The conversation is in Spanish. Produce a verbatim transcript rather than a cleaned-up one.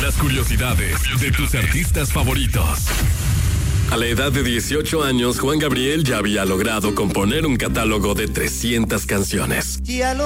Las curiosidades de tus artistas favoritos. A la edad de dieciocho años, Juan Gabriel ya había logrado componer un catálogo de trescientas canciones.